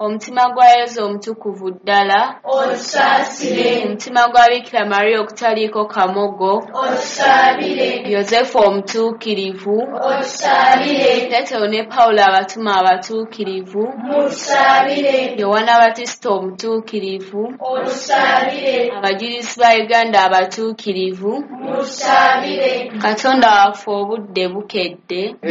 omutima gwa Yesu omutukuvu ddala otusaasire, omutima gwa Bikira Maria okutaliiko kamogo otusaabire, Yozefu omutuukirivu otusaabire, Peetero ne Pawulo abatuma abatuukirivu mutusaabire, Yowaana Batisita omutuukirivu otusaabire, abajulizi ba Uganda abatuukirivu mutusaabire, Katonda waffe obudde bukedde